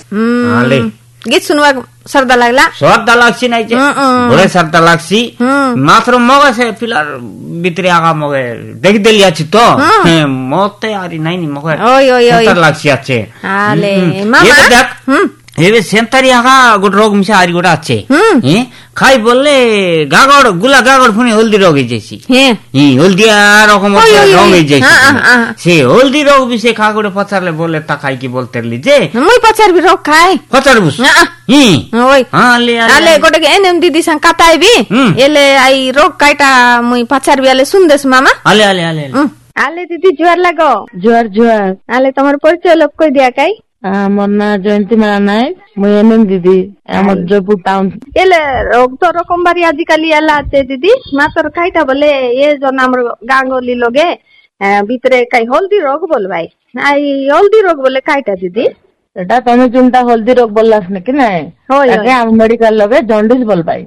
हाले गीत सुनवा श्रद्धा लागला लागसी नाही बड़े श्रद्धा लागसी मात्र मगे से पिलार भितरे आगा मगे देख देली अछि तो मते आरी नाही नि मगे ओय ओय ओय लागसी আছে हाले मामा ये देख एबे सेंतारी आगा गोट रोग मिसे आरी गोटा আছে खाई बोलले गागड़ गुला गागड़ फुनी हल्दी रोग जैसी हल्दिया रकम रंग जैसी से हल्दी रोग विषय खागड़े पचारले बोले ता खाई की बोलते लीजे मुई पचार भी रोग खाए पचार बुस ओय आले गोटे के एनएम दीदी संग कताई भी एले आई रोग काइटा मुई पचार भी आले सुन देस मामा आले आले आले आले दीदी जुआर लागो जुआर आले तमर परिचय लोक कई दिया काई मोर ना जयंती मेरा नाय मुई एनएम दीदी हमर जयपुर टाउन एले रोग तो रकम बारी आजिकाली आला आते दीदी मातर काइटा बोले ये जो हमर गांगोली लोगे ভিতরে কাই হলদি রোগ বলবাই আই হলদি রোগ বলে কাইটা দিদি এটা তুমি চিন্তা হলদি রোগ বললাস নাকি নাই আগে আমি মেডিকেল লগে জন্ডিস বলবাই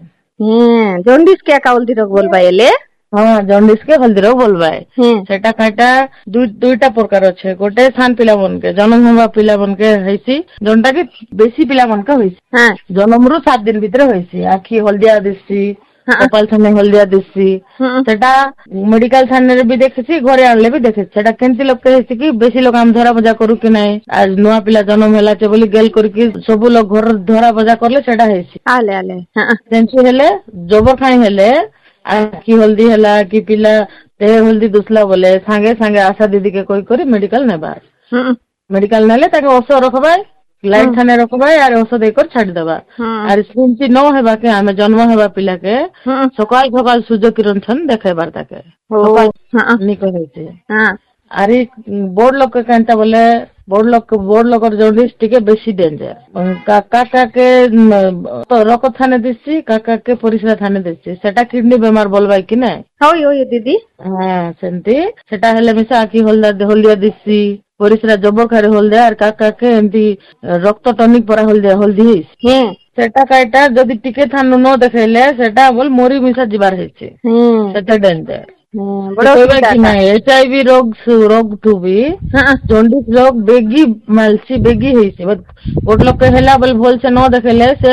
জন্ডিস কে কা হলদি রোগ বলবাই এলে জন্ডিস কে হলদি রোগ বলবাই সেটা কাইটা দুইটা প্রকার আছে গোটে সান পিলা মনকে জন্ম হওয়া পিলা মনকে হইছি জনটা কি বেশি পিলা মনকে হইছি জন্মরু 7 দিন ভিতরে হইছি আখি হলদিয়া দিছি কপাল থানে হলদিয়া দিছি সেটা মেডিকেল থানে भी দেখেছি ঘরে আনলে भी দেখেছি সেটা কেনতি লোক কইছে কি বেশি লোক আম ধরা বজা করু কি নাই আর নয়া পিলা জন্ম হেলাছে বলি গেল করি কি সব লোক ঘর ধরা বজা করলে সেটা হইছে আলে আলে সেন্সি হেলে জবর খাই হেলে আখি হলদি হেলা কি পিলা দেহ হলদি দুসলা বলে সাঙ্গে সাঙ্গে আশা দিদি কে কই করে মেডিকেল নেবা মেডিকেল নেলে তাকে ওষুধ রখবাই লাইট থানে রখবাই আর ওষুধ দেই কর ছাড়ি দেবা আর শুনছি ন হেবা কে আমি জন্ম হেবা পিলা কে সকাল সকাল সূর্য কিরণ ছন দেখাইবার তাকে সকাল নিকো হইছে আর বড় লোক কেনতা বলে বড় লোকর জন্ডিস টিকে বেশি ডেঞ্জার কাকাকে রক্ত থানে দিচ্ছি কাকাকে পরিস্রা থানে দিচ্ছি সেটা কিডনি বেমার বলবাই কি না হয় হয় দিদি সেমতি সেটা হলে মিশা আখি হলদিয়া দিচ্ছি পরিস্রা জবর খারে হলদিয়া আর কাকাকে এমতি রক্ত টনিক পরা হলদি হইছে সেটা কাইটা যদি টিকে থানু ন দেখাইলে সেটা বল মরি মিশা ଯିବାର হইছে সেটা ডেঞ্জার HIV रोग ठू भी जॉन्डिस रोग बेगी मालसी बेगी हईसे गोट लोग हेला बोल भल से न देखेले से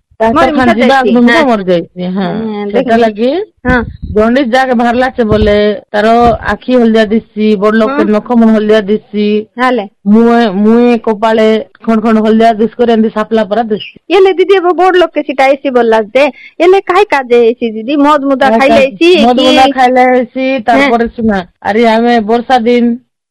मर जाइए सेटा लगी जॉन्डिस जाके बाहरला से बोले तारो आखि हलदिया दिसी बड़ लोग के नख मन हलदिया दिसी मुए कपाले खंड खंड हलदिया दिस करे एंदी सापला परा दिसी एले दीदी वो बड़ लोग के सिटा ऐसी बोलला दे एले काई काजे ऐसी दीदी मद मुदा खाइले ऐसी तारपरे सुना अरे हमें वर्षा दिन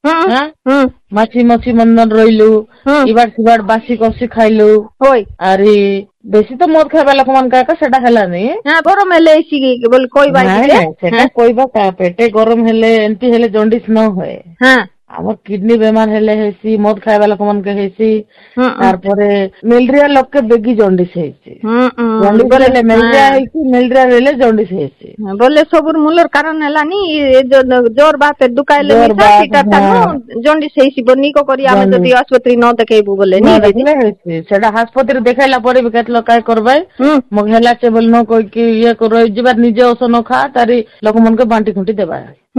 মাছি মাছি মন্দন রইলু এবার সিবার বাসি কষি খাইলু আরে বেশি তো মদ খাইবা লোক মান কাকা সেটা হেলানি গরম হেলে এসি বল কইবা সেটা কইবা কা পেটে গরম হেলে এন্তি হেলে জন্ডিস ন হয় আমার কিডনি বেমার হেলে হইছি মদ খাইবা লোক মান কে হইছি তারপরে ম্যালেরিয়া লোক কে বেগি জন্ডিস হইছে জন্ডিস হেলে ম্যালেরিয়া হইছি ম্যালেরিয়া হইলে জন্ডিস হইছে বলে সবুর মূলর কারণ হেলানি জ্বর বাতে দুকাইলে মিটা থাকো জন্ডিস হইছি বনি কো করি আমি যদি হাসপাতালে ন দেখাইবু বলে নি দেখলে হইছে সেটা হাসপাতালে দেখাইলা পরে भी কেতলো কাই করবাই মগ হেলাছে বল ন কই কি ইয়ে করো জিবার নিজে ওষুধ ন খা তারি লোক মন কে বান্টি খুঁটি দেবা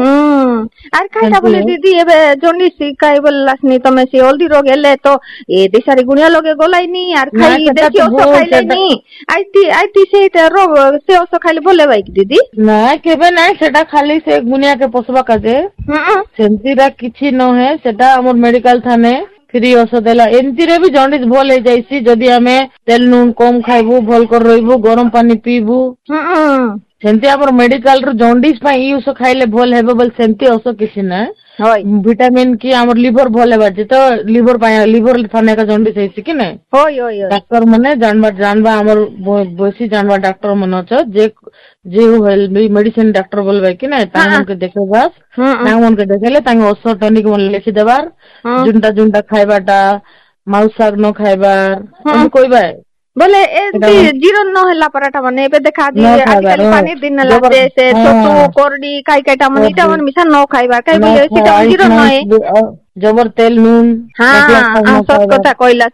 আর কাইটা বলে দিদি এবে জন্ডিস কাই বললাসনি তুমি সে হলদি রোগ এলে তো এ দেশারি গুনিয়া লগে গলাইনি আর খাই দেখি ওষুধ খাইলেনি আইতি সেটা রোগ সে ওষুধ খাইলে বলে ভাই দিদি না কেবে নাই সেটা খালি সে গুনিয়া কে পসবা কাজে সেন্তিরা কিছু ন হে সেটা আমার মেডিকেল থানে ফ্রি ওষুধ দেলা এমতিরে भी জন্ডিস ভল হয়ে যাইছি যদি আমি তেল নুন কম খাইবু ভল কর রইবু গরম পানি পিবু সেমতি আমার মেডিকাল র জন্ডিস পাই ই ওষুধ খাইলে ভল হেবে বল সেমতি ওষুধ কিছু না ভিটামিন কি আমার লিভার ভল হেবা যে তো লিভার পাই লিভার থানে কা জন্ডিস হইছে কি না ডাক্তার মানে জানবা আমার বেশি জানবা ডাক্তার মনে আছে যে মেডিসিন ডাক্তার বলবে কি না তাকে দেখেবা তাকে দেখেলে তাকে ওষুধ টনিক মনে লিখি দেবার জুনটা জুনটা খাইবাটা মাউস শাক ন খাইবার কইবা बोले जीरण न होला पराठा माने एबे देखा जी आजकल पानी दिन लाते से छोटू कोरडी काई काईटा मन इटा मन मिसा न खाइबा काई बोले सीता जीरण न है जबर तेल नून सब कथा कइला